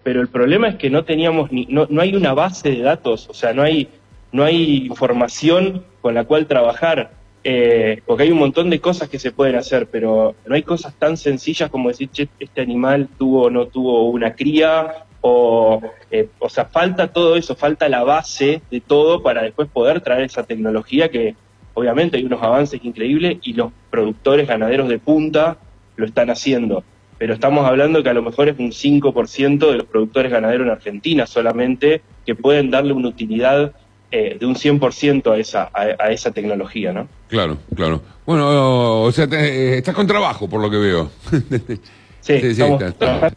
pero el problema es que no teníamos no hay una base de datos, o sea, no hay información con la cual trabajar, porque hay un montón de cosas que se pueden hacer, pero no hay cosas tan sencillas como decir, che, este animal tuvo o no tuvo una cría, o sea, falta todo eso, falta la base de todo para después poder traer esa tecnología que obviamente hay unos avances increíbles y los productores ganaderos de punta lo están haciendo. Pero estamos hablando que a lo mejor es un 5% de los productores ganaderos en Argentina solamente que pueden darle una utilidad de un 100% a esa tecnología, ¿no? Claro, claro. Bueno, o sea, estás con trabajo, por lo que veo. Sí, estamos estás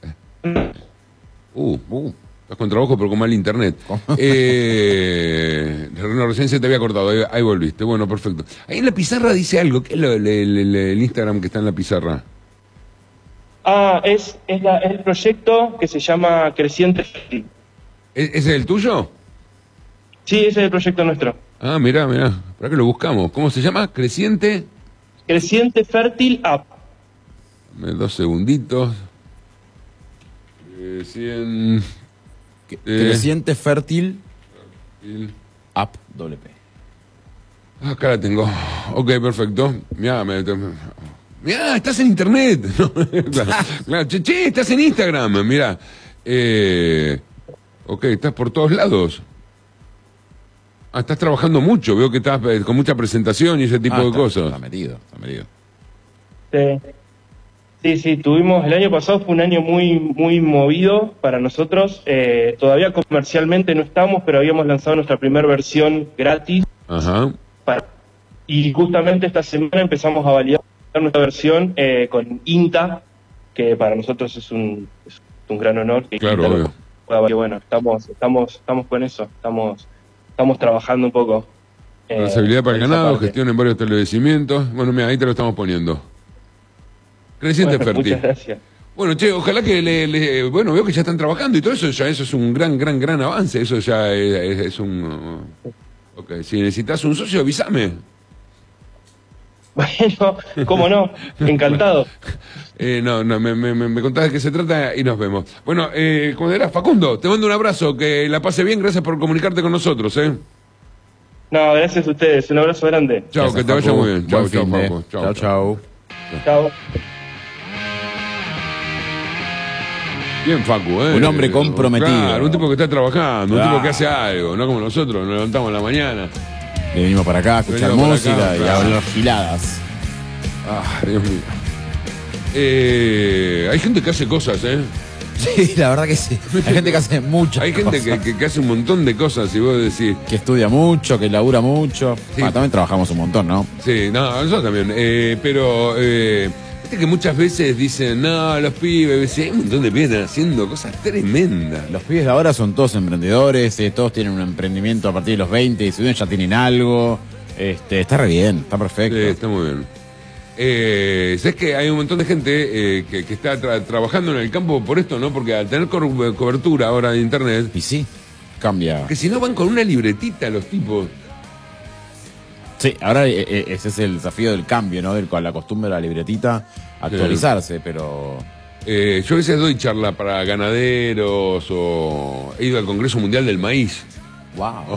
con trabajo, pero con mal internet. Recién se te había cortado, ahí volviste. Bueno, perfecto. Ahí en la pizarra dice algo. ¿Qué es el Instagram que está en la pizarra? Es el proyecto que se llama Creciente Fértil. ¿Ese es el tuyo? Sí, ese es el proyecto nuestro. Ah, mirá. ¿Para qué lo buscamos? ¿Cómo se llama? Creciente Fértil App. Dame 2 segunditos. Creciente Fértil App WP. Acá la tengo. Ok, perfecto. Mirá, estás en internet. Claro. Che, estás en Instagram. Mirá. Ok, estás por todos lados. Estás trabajando mucho. Veo que estás con mucha presentación y ese tipo de cosas. Está metido. Sí, tuvimos, el año pasado fue un año muy movido para nosotros. Todavía comercialmente no estamos, pero habíamos lanzado nuestra primera versión gratis. Ajá. Y justamente esta semana empezamos a validar nuestra versión con INTA, que para nosotros es un gran honor. Que claro, obvio. Bueno, estamos con eso, estamos trabajando un poco. Trazabilidad para el ganado, gestión en varios establecimientos. Bueno, mira, ahí te lo estamos poniendo. Creciente Fértil. Muchas gracias. Bueno, che, ojalá que bueno, veo que ya están trabajando y todo eso, ya eso es un gran avance. Eso ya es un... Ok, si necesitas un socio, avísame. Bueno, cómo no, encantado. Me contás de qué se trata y nos vemos. Bueno, como dirás, Facundo, te mando un abrazo, que la pase bien, gracias por comunicarte con nosotros, No, gracias a ustedes, un abrazo grande. Chao, que te vaya muy bien. Chao, Facu. Chao. Chao. Bien, Facu, Un hombre comprometido. Claro, un tipo que está trabajando, un tipo que hace algo, no como nosotros, nos levantamos en la mañana. Le venimos para acá a escuchar música y a hablar giladas. Dios mío. Hay gente que hace cosas, Sí, la verdad que sí. Hay gente que hace muchas Hay gente que hace un montón de cosas, y vos decís... Que estudia mucho, que labura mucho. Sí. Bueno, también trabajamos un montón, ¿no? Sí, no, nosotros también. Pero viste que muchas veces dicen, no, los pibes, hay un montón de pibes haciendo cosas tremendas. Los pibes de ahora son todos emprendedores, todos tienen un emprendimiento a partir de los 20, y si ya tienen algo. Está re bien, está perfecto. Sí, está muy bien. ¿Sabes que hay un montón de gente que está trabajando en el campo por esto, ¿no? Porque al tener cobertura ahora de internet... Y sí, cambia. Que si no van con una libretita los tipos... Sí, ahora ese es el desafío del cambio, ¿no? Con la costumbre de la libretita, actualizarse, pero... yo a veces doy charla para ganaderos o he ido al Congreso Mundial del Maíz. ¡Wow!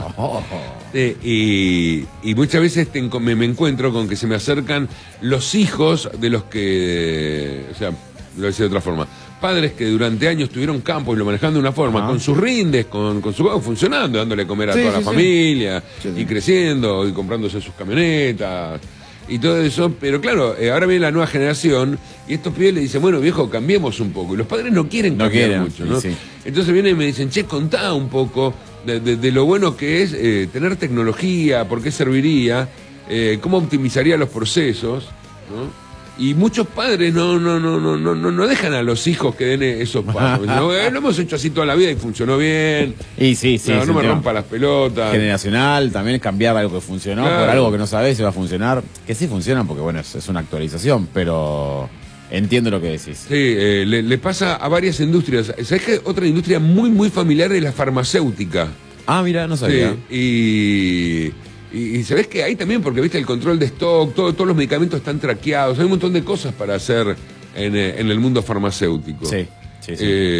Y muchas veces me encuentro con que se me acercan los hijos de los que... O sea, lo voy a decir de otra forma. Padres que durante años tuvieron campo y lo manejaban de una forma, con sus rindes, con su funcionando, dándole a comer a toda la familia, y creciendo, y comprándose sus camionetas, y todo eso. Pero claro, ahora viene la nueva generación, y estos pibes le dicen, bueno, viejo, cambiemos un poco. Y los padres no quieren cambiar mucho, ¿no? Sí. Entonces vienen y me dicen, che, contá un poco de lo bueno que es tener tecnología, por qué serviría, cómo optimizaría los procesos, ¿no? Y muchos padres no dejan a los hijos que den esos pasos. Lo hemos hecho así toda la vida y funcionó bien. Y sí. No me rompa las pelotas. Generacional, también es cambiar algo que funcionó por algo que no sabés si va a funcionar. Que sí funcionan porque, bueno, es una actualización, pero entiendo lo que decís. Sí, le pasa a varias industrias. ¿Sabés que otra industria muy familiar es la farmacéutica? Ah, mira, no sabía. Sí, y sabés que ahí también, porque viste el control de stock, todos los medicamentos están traqueados, hay un montón de cosas para hacer en el mundo farmacéutico. Sí.